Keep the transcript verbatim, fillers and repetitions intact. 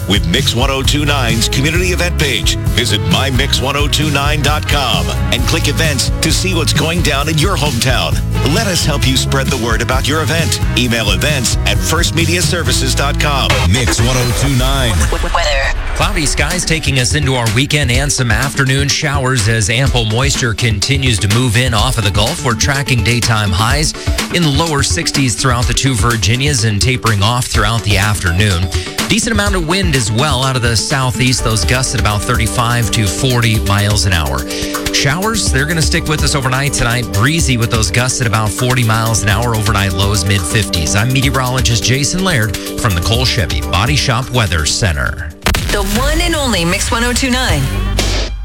with Mix ten twenty-nine's community event page. Visit my mix ten twenty-nine dot com and click events to see what's going down in your hometown. Let us help you spread the word about your event. Email events at first media services dot com. Mix ten twenty-nine. Weather. Cloudy skies taking us into our weekend and some afternoon showers as ample moisture continues to move in off of the Gulf. We're tracking daytime highs in the lower sixties throughout the two Virginias and tapering off throughout the afternoon. Decent amount of wind as well out of the southeast. Those gusts at about thirty-five to forty miles an hour. Showers, they're going to stick with us overnight tonight. Breezy with those gusts at about forty miles an hour. Overnight lows mid fifties. I'm meteorologist Jason Laird from the Cole Chevy Body Shop Weather Center. The one and only Mix ten twenty-nine.